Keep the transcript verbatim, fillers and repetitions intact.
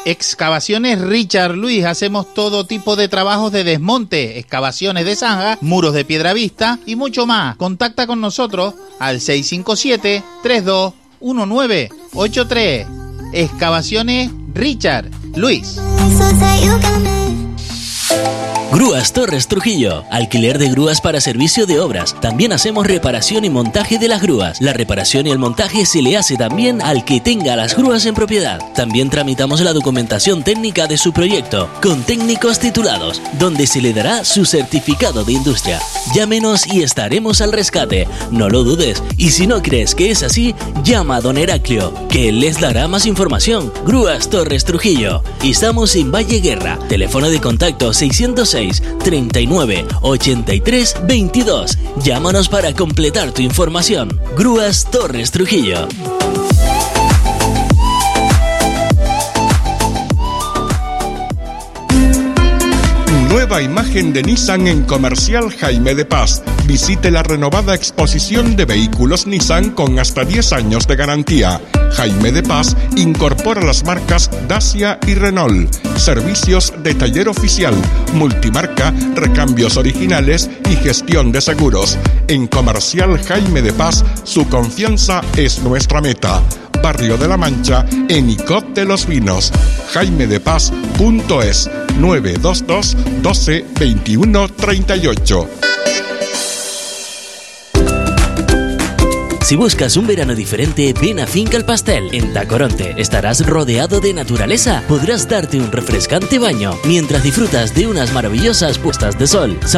Excavaciones Richard Luis, hacemos todo tipo de trabajos de desmonte, excavaciones de zanja, muros de piedra vista y mucho más. Contacta con nosotros al seis cinco siete, tres dos uno nueve ocho tres. Excavaciones Richard Luis. Grúas Torres Trujillo, alquiler de grúas para servicio de obras. También hacemos reparación y montaje de las grúas. La reparación y el montaje se le hace también al que tenga las grúas en propiedad. También tramitamos la documentación técnica de su proyecto, con técnicos titulados, donde se le dará su certificado de industria. Llámenos y estaremos al rescate. No lo dudes. Y si no crees que es así, llama a don Heraclio, que él les dará más información. Grúas Torres Trujillo. Estamos en Valle Guerra. Teléfono de contacto seiscientos seis, treinta y nueve, ochenta y tres, veintidós. Llámanos para completar tu información. Grúas Torres Trujillo. Nueva imagen de Nissan en Comercial Jaime de Paz. Visite la renovada exposición de vehículos Nissan con hasta diez años de garantía. Jaime de Paz incorpora las marcas Dacia y Renault. Servicios de taller oficial, multimarca, recambios originales y gestión de seguros. En Comercial Jaime de Paz, su confianza es nuestra meta. Barrio de la Mancha, en Icod de los Vinos. jaime de paz punto es, nueve dos dos, doce, veintiuno, treinta y ocho. Si buscas un verano diferente, ven a Finca El Pastel. En Tacoronte estarás rodeado de naturaleza. Podrás darte un refrescante baño mientras disfrutas de unas maravillosas puestas de sol.